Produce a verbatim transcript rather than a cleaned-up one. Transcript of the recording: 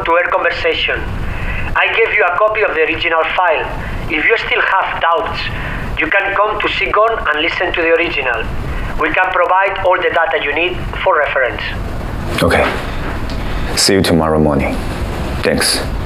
over-to-air conversation. I gave you a copy of the original file. If you still have doubts, you can come to SIGON and listen to the original. We can provide all the data you need for reference. Okay. See you tomorrow morning. Thanks.